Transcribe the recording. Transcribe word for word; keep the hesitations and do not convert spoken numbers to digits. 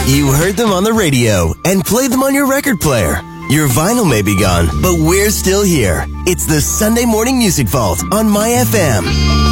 You heard them on the radio and played them on your record player. Your vinyl may be gone, but we're still here. It's the Sunday Morning Music Vault on My F M.